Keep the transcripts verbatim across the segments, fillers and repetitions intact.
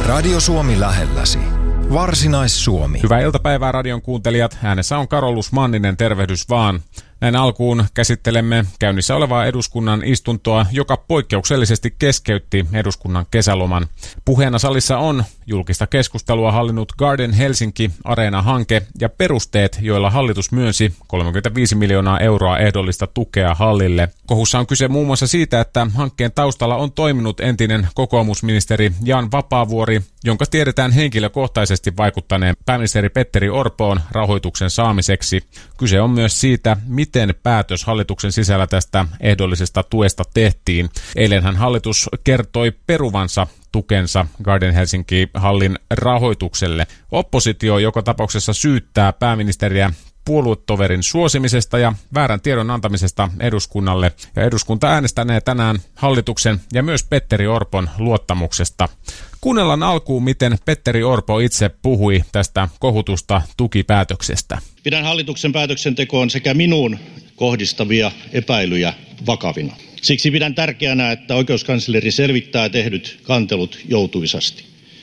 Radio Suomi lähelläsi. Varsinais-Suomi. Hyvää iltapäivää radion kuuntelijat. Äänessä on Karolus Manninen, tervehdys vaan. Näin alkuun käsittelemme käynnissä olevaa eduskunnan istuntoa, joka poikkeuksellisesti keskeytti eduskunnan kesäloman. Puheena salissa on julkista keskustelua hallinnut Garden Helsinki Areena-hanke ja perusteet, joilla hallitus myönsi kolmekymmentäviisi miljoonaa euroa ehdollista tukea hallille. Kohussa on kyse muun muassa siitä, että hankkeen taustalla on toiminut entinen kokoomusministeri Jan Vapaavuori, jonka tiedetään henkilökohtaisesti vaikuttaneen pääministeri Petteri Orpoon rahoituksen saamiseksi. Kyse on myös siitä, miten päätös hallituksen sisällä tästä ehdollisesta tuesta tehtiin. Eilenhän hallitus kertoi peruvansa tukensa Garden Helsinki-hallin rahoitukselle. Oppositio joka tapauksessa syyttää pääministeriä puoluetoverin suosimisesta ja väärän tiedon antamisesta eduskunnalle. Ja eduskunta äänestänee tänään hallituksen ja myös Petteri Orpon luottamuksesta. Kuunnellaan alkuun, miten Petteri Orpo itse puhui tästä kohutusta tukipäätöksestä. Pidän hallituksen päätöksentekoon sekä minuun kohdistavia epäilyjä vakavina. Siksi pidän tärkeänä, että oikeuskansleri selvittää tehdyt kantelut joutuisasti.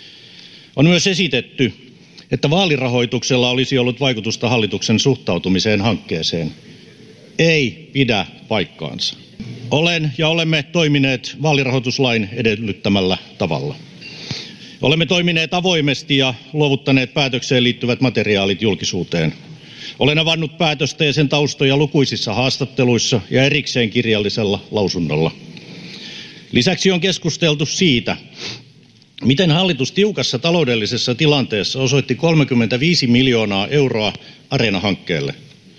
On myös esitetty, että vaalirahoituksella olisi ollut vaikutusta hallituksen suhtautumiseen hankkeeseen. Ei pidä paikkaansa. Olen ja olemme toimineet vaalirahoituslain edellyttämällä tavalla. Olemme toimineet avoimesti ja luovuttaneet päätökseen liittyvät materiaalit julkisuuteen. Olen avannut päätöstä ja sen taustoja lukuisissa haastatteluissa ja erikseen kirjallisella lausunnolla. Lisäksi on keskusteltu siitä, miten hallitus tiukassa taloudellisessa tilanteessa osoitti kolmekymmentäviisi miljoonaa euroa Areena-hankkeelle.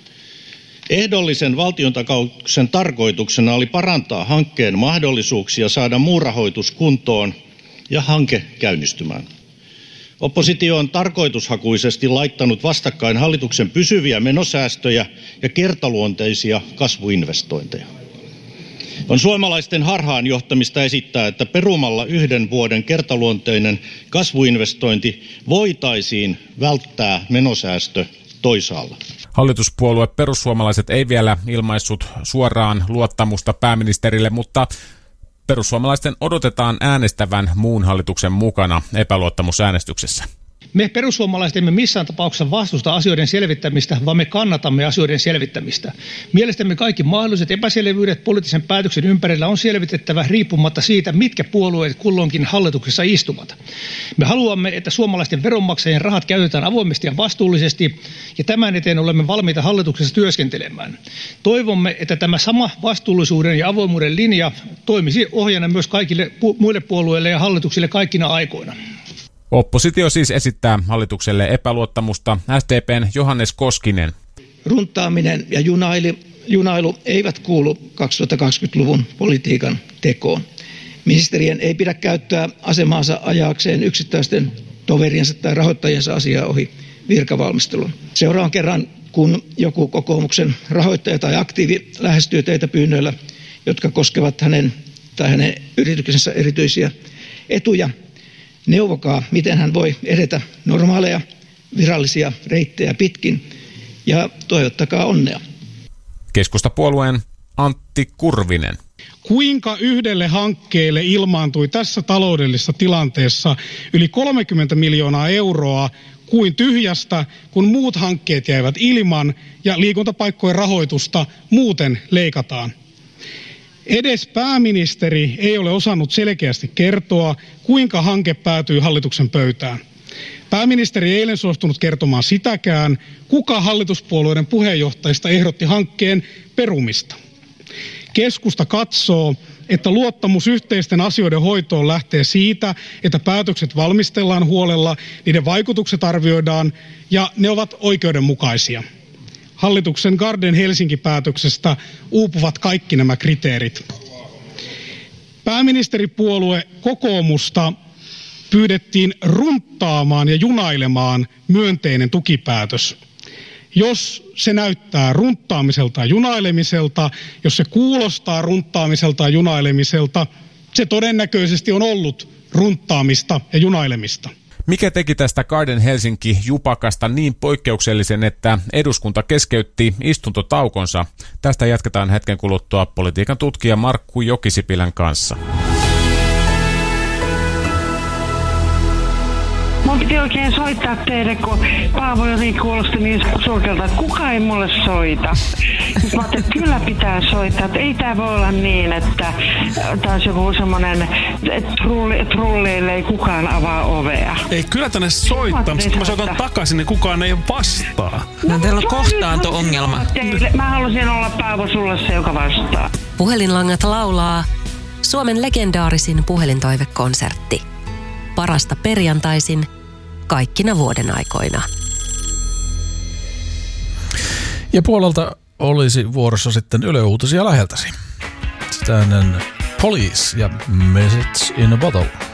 Ehdollisen valtiontakauksen tarkoituksena oli parantaa hankkeen mahdollisuuksia saada muu rahoitus kuntoon ja hanke käynnistymään. Oppositio on tarkoitushakuisesti laittanut vastakkain hallituksen pysyviä menosäästöjä ja kertaluonteisia kasvuinvestointeja. On suomalaisten harhaan johtamista esittää, että perumalla yhden vuoden kertaluonteinen kasvuinvestointi voitaisiin välttää menosäästö toisaalla. Hallituspuolue Perussuomalaiset ei vielä ilmaissut suoraan luottamusta pääministerille, mutta perussuomalaisten odotetaan äänestävän muun hallituksen mukana epäluottamusäänestyksessä. Me perussuomalaiset emme missään tapauksessa vastusta asioiden selvittämistä, vaan me kannatamme asioiden selvittämistä. Mielestämme kaikki mahdolliset epäselvyydet poliittisen päätöksen ympärillä on selvitettävä riippumatta siitä, mitkä puolueet kulloinkin hallituksessa istuvat. Me haluamme, että suomalaisten veronmaksajien rahat käytetään avoimesti ja vastuullisesti, ja tämän eteen olemme valmiita hallituksessa työskentelemään. Toivomme, että tämä sama vastuullisuuden ja avoimuuden linja toimisi ohjana myös kaikille pu- muille puolueille ja hallituksille kaikkina aikoina. Oppositio siis esittää hallitukselle epäluottamusta. S D P:n Johannes Koskinen. Runtaaminen ja junaili, junailu eivät kuulu kaksituhattakaksikymmentäluvun politiikan tekoon. Ministerien ei pidä käyttää asemaansa ajaakseen yksittäisten toveriensa tai rahoittajiensa asiaa ohi virkavalmistelun. Seuraavan kerran, kun joku kokoomuksen rahoittaja tai aktiivi lähestyy teitä pyynnöillä, jotka koskevat hänen tai hänen yrityksensä erityisiä etuja, neuvokaa, miten hän voi edetä normaaleja virallisia reittejä pitkin, ja toivottakaa onnea. Keskustapuolueen Antti Kurvinen. Kuinka yhdelle hankkeelle ilmaantui tässä taloudellisessa tilanteessa yli kolmekymmentä miljoonaa euroa kuin tyhjästä, kun muut hankkeet jäivät ilman ja liikuntapaikkojen rahoitusta muuten leikataan? Edes pääministeri ei ole osannut selkeästi kertoa, kuinka hanke päätyy hallituksen pöytään. Pääministeri ei eilen suostunut kertomaan sitäkään, kuka hallituspuolueiden puheenjohtajista ehdotti hankkeen perumista. Keskusta katsoo, että luottamus yhteisten asioiden hoitoon lähtee siitä, että päätökset valmistellaan huolella, niiden vaikutukset arvioidaan ja ne ovat oikeudenmukaisia. Hallituksen Garden Helsinki-päätöksestä uupuvat kaikki nämä kriteerit. Pääministeripuolue kokoomusta pyydettiin runttaamaan ja junailemaan myönteinen tukipäätös. Jos se näyttää runttaamiselta ja junailemiselta, jos se kuulostaa runttaamiselta ja junailemiselta, se todennäköisesti on ollut runttaamista ja junailemista. Mikä teki tästä Garden Helsinki-jupakasta niin poikkeuksellisen, että eduskunta keskeytti istuntotaukonsa? Tästä jatketaan hetken kuluttua politiikan tutkija Markku Jokisipilän kanssa. mun piti oikein soittaa teille, kun Paavo jotenkin kuulosti niin surkelta, että kukaan ei mulle soita. Sitten mä ajattelin, että kyllä pitää soittaa, että ei tää voi olla niin, että taas joku semmonen, että trulli, trulleille ei kukaan avaa ovea. Ei, kyllä tänne soittaa, mutta kun mä soitan takaisin, niin kukaan ei vastaa. No, teillä on kohtaanto-ongelma. Mä halusin olla Paavo sulle se, joka vastaa. Puhelinlangat laulaa Suomen legendaarisin puhelintoivekonsertti. Parasta perjantaisin kaikkina vuoden aikoina. Ja puolelta olisi vuorossa sitten Yle Uutisia läheltäsi. Sitä ennen Police ja Message in a Bottle.